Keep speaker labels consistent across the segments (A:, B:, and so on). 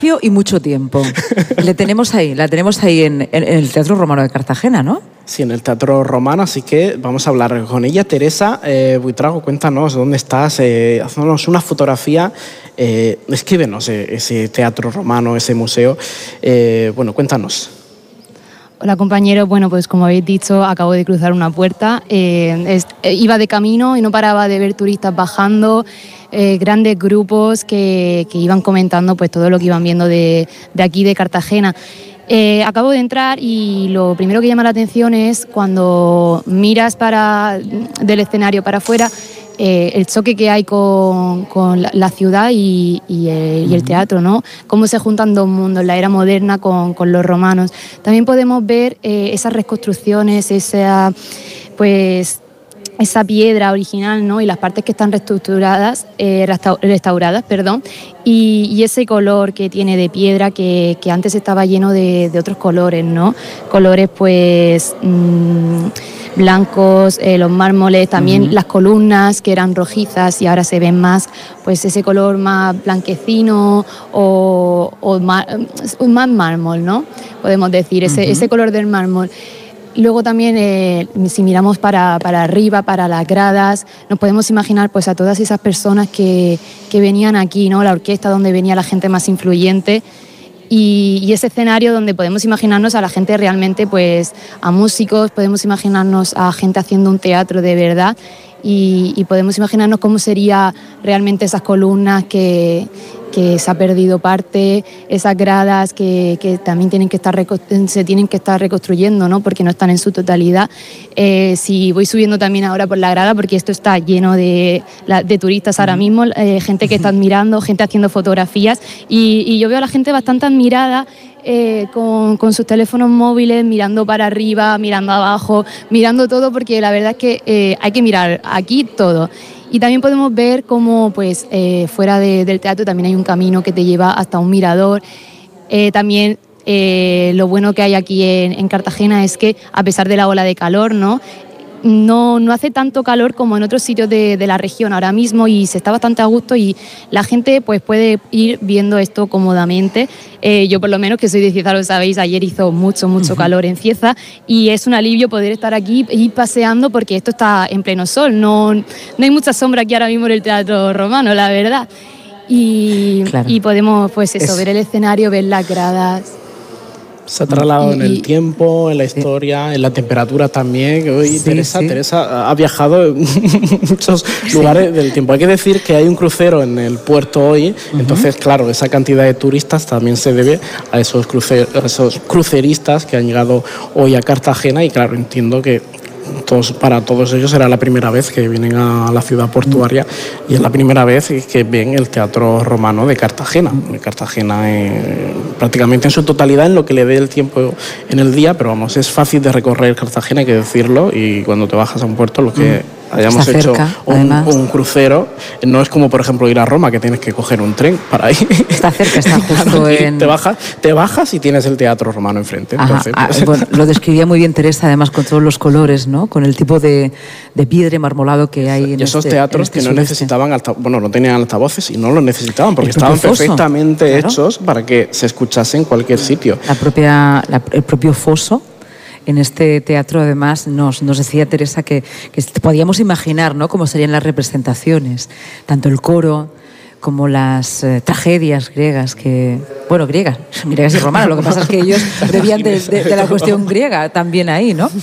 A: y mucho tiempo. La tenemos ahí en el Teatro Romano de Cartagena, ¿no?
B: Sí, en el Teatro Romano, así que vamos a hablar con ella. Teresa Buitrago, cuéntanos dónde estás, haznos una fotografía, descríbenos ese Teatro Romano, ese museo. Bueno, cuéntanos.
C: Hola compañeros, bueno pues como habéis dicho acabo de cruzar una puerta, iba de camino y no paraba de ver turistas bajando, grandes grupos que iban comentando pues todo lo que iban viendo de aquí de Cartagena. Acabo de entrar y lo primero que llama la atención es cuando miras del escenario para afuera, el choque que hay con la ciudad y el teatro, ¿no? Cómo se juntan dos mundos, la era moderna con los romanos. También podemos ver esas reconstrucciones, esa piedra original, ¿no? Y las partes que están restauradas, y ese color que tiene de piedra que antes estaba lleno de otros colores, ¿no? Colores pues blancos, los mármoles, también las columnas que eran rojizas y ahora se ven más, pues ese color más blanquecino o más mármol, ¿no? Podemos decir, ese color del mármol. Luego también, si miramos para arriba, para las gradas, nos podemos imaginar pues a todas esas personas que venían aquí, ¿no? La orquesta donde venía la gente más influyente y ese escenario donde podemos imaginarnos a la gente realmente, pues a músicos, podemos imaginarnos a gente haciendo un teatro de verdad y podemos imaginarnos cómo sería realmente esas columnas que se ha perdido parte, esas gradas que también se tienen que estar reconstruyendo, ¿no? Porque no están en su totalidad. Si voy subiendo también ahora por la grada, porque esto está lleno de turistas ahora mismo, gente que está admirando, gente haciendo fotografías y yo veo a la gente bastante admirada con sus teléfonos móviles, mirando para arriba, mirando abajo, mirando todo, porque la verdad es que hay que mirar aquí todo. Y también podemos ver cómo pues, fuera del teatro también hay un camino que te lleva hasta un mirador. También lo bueno que hay aquí en Cartagena es que a pesar de la ola de calor, no hace tanto calor como en otros sitios de la región ahora mismo y se está bastante a gusto y la gente pues puede ir viendo esto cómodamente. Yo por lo menos, que soy de Cieza, lo sabéis, ayer hizo mucho calor en Cieza y es un alivio poder estar aquí y ir paseando porque esto está en pleno sol, no hay mucha sombra aquí ahora mismo en el Teatro Romano, la verdad. Y podemos pues ver el escenario, ver las gradas.
B: Se ha trasladado en el tiempo, en la historia, en la temperatura también. Hoy Teresa ha viajado en muchos lugares del tiempo. Hay que decir que hay un crucero en el puerto hoy, entonces, claro, esa cantidad de turistas también se debe a esos cruceristas que han llegado hoy a Cartagena y, claro, entiendo que para todos ellos será la primera vez que vienen a la ciudad portuaria y es la primera vez que ven el Teatro Romano de Cartagena. Cartagena prácticamente en su totalidad, en lo que le dé el tiempo en el día, pero vamos, es fácil de recorrer Cartagena, hay que decirlo, y cuando te bajas a un puerto lo que hayamos hecho un crucero, no es como por ejemplo ir a Roma, que tienes que coger un tren para ir.
A: Está cerca, está justo en...
B: Te bajas y tienes el Teatro Romano enfrente. Entonces,
A: bueno, lo describía muy bien Teresa, además con todos los colores, ¿no? Con el tipo de piedra marmolado que hay en
B: esos teatros que no necesitaban no tenían altavoces y no los necesitaban porque estaban perfectamente hechos para que se escuchase en cualquier sitio.
A: El propio foso. En este teatro, además, nos decía Teresa que podíamos imaginar, ¿no?, cómo serían las representaciones, tanto el coro como las tragedias griegas griegas y romanas, lo que pasa es que ellos bebían de la cuestión griega también ahí, ¿no?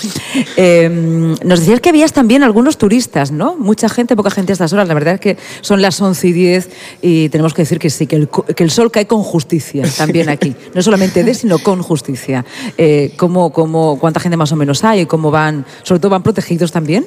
A: Nos decías que habías también algunos turistas, ¿no? Mucha gente, poca gente a estas horas, la verdad es que son las 11:10 y tenemos que decir que sí, que el sol cae con justicia también aquí, no solamente sino con justicia. ¿Cuánta gente más o menos hay? ¿Cómo van? ¿Sobre todo van protegidos también?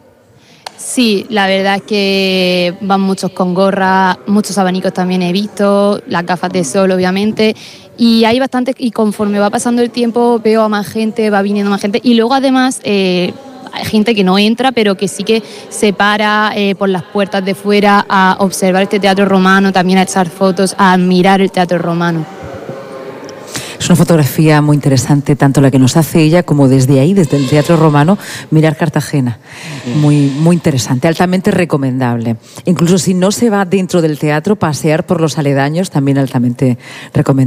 C: Sí, la verdad es que van muchos con gorra, muchos abanicos también he visto, las gafas de sol obviamente, y hay bastantes, y conforme va pasando el tiempo veo a más gente, va viniendo más gente, y luego además hay gente que no entra, pero que sí que se para por las puertas de fuera a observar este teatro romano, también a echar fotos, a admirar el teatro romano.
A: Es una fotografía muy interesante, tanto la que nos hace ella como desde ahí, desde el Teatro Romano, mirar Cartagena. Muy, muy interesante, altamente recomendable. Incluso si no se va dentro del teatro, pasear por los aledaños, también altamente recomendable.